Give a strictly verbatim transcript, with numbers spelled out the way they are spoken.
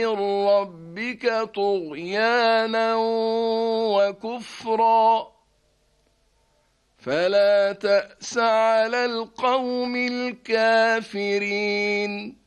ربك طغيانا وكفرا فلا تأس على القوم الكافرين.